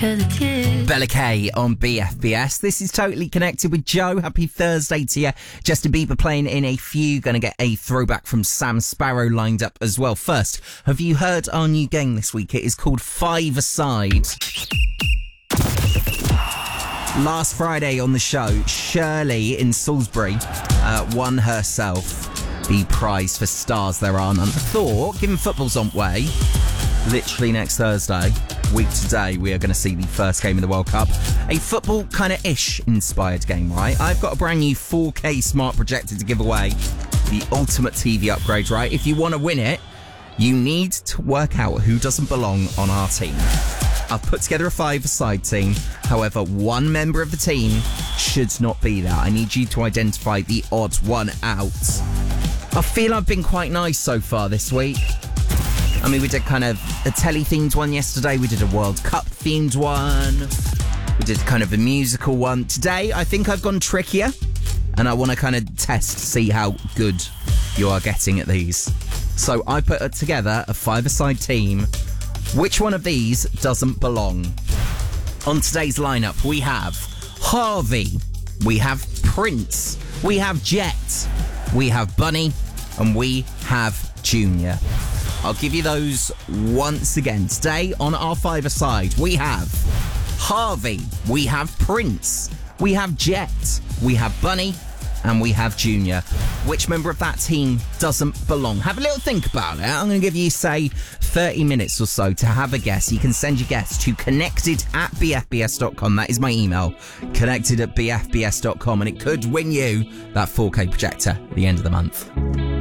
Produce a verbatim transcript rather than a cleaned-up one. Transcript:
Bella K on B F B S. This is Totally Connected with Joe. Happy Thursday to you. Justin Bieber playing in a few. Going to get a throwback from Sam Sparrow lined up as well. First, have you heard our new game this week? It is called Five Aside. Last Friday on the show, Shirley in Salisbury uh, won herself the prize for Stars There Are None. Thought, given football's on way, literally next Thursday, week today, we are going to see the first game of the World Cup. A football kind of ish inspired game, right? I've got a brand new four K smart projector to give away. The ultimate T V upgrade, right? If you want to win it, you need to work out who doesn't belong on our team. I've put together a five-a-side team. However, one member of the team should not be there. I need you to identify the odd one out. I feel I've been quite nice so far this week. I mean, we did kind of a telly-themed one yesterday. We did a World Cup-themed one. We did kind of a musical one. Today, I think I've gone trickier. And I want to kind of test to see how good you are getting at these. So I put together a five-a-side team. Which one of these doesn't belong? On today's lineup, we have Harvey. We have Prince. We have Jet. We have Bunny. And we have Junior. I'll give you those once again. Today on our five-a-side, we have Harvey, we have Prince, we have Jet, we have Bunny, and we have Junior. Which member of that team doesn't belong? Have a little think about it. I'm going to give you, say, thirty minutes or so to have a guess. You can send your guess to connected at b f b s dot com. That is my email, connected at b f b s dot com, and it could win you that four K projector at the end of the month.